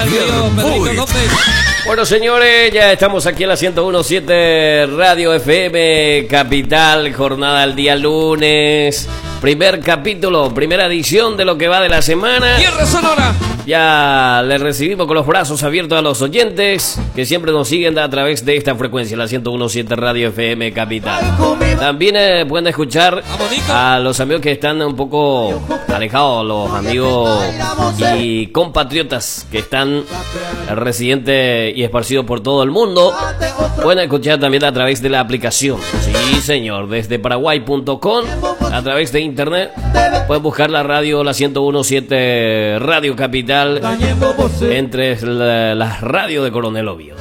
Bueno, señores, ya estamos aquí en la 101.7 Radio FM Capital, jornada del día lunes. Primer capítulo, primera edición de lo que va de la semana. Tierra Sonora. Ya les recibimos con los brazos abiertos a los oyentes que siempre nos siguen a través de esta frecuencia, la 101.7 Radio FM Capital. También pueden escuchar a los amigos que están un poco alejados, los amigos y compatriotas que están residentes y esparcidos por todo el mundo. Pueden escuchar también a través de la aplicación. Sí, señor, desde paraguay.com, a través de internet. Pueden buscar la radio, la 101.7 Radio Capital, entre las radios de Coronel Oviedo.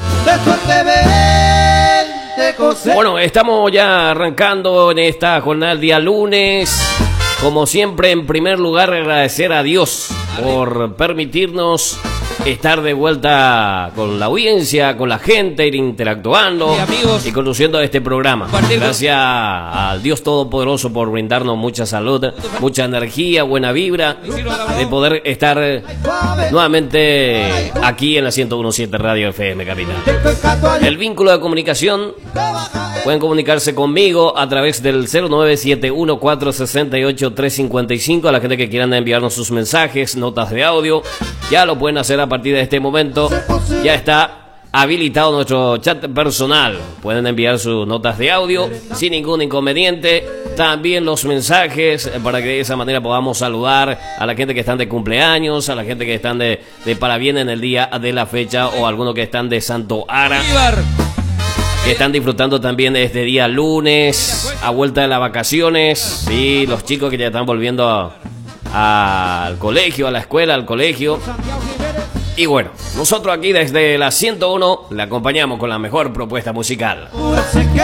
Bueno, estamos ya arrancando en esta jornada del día lunes. Como siempre, en primer lugar, agradecer a Dios por permitirnos estar de vuelta con la audiencia, con la gente, ir interactuando y conduciendo este programa. Gracias al Dios Todopoderoso por brindarnos mucha salud, mucha energía, buena vibra, de poder estar nuevamente aquí en la 101.7 Radio FM Capital. El vínculo de comunicación, pueden comunicarse conmigo a través del 0971-468-355. A la gente que quieran enviarnos sus mensajes, notas de audio, ya lo pueden hacer a partir de este momento. Ya está habilitado nuestro chat personal. Pueden enviar sus notas de audio sin ningún inconveniente. También los mensajes, para que de esa manera podamos saludar a la gente que están de cumpleaños, a la gente que están de parabienes en el día de la fecha, o algunos que están de Santo Ara, que están disfrutando también de este día lunes, a vuelta de las vacaciones. Sí, los chicos que ya están volviendo al colegio, a la escuela, al colegio. Y bueno, nosotros aquí desde la 101 le acompañamos con la mejor propuesta musical.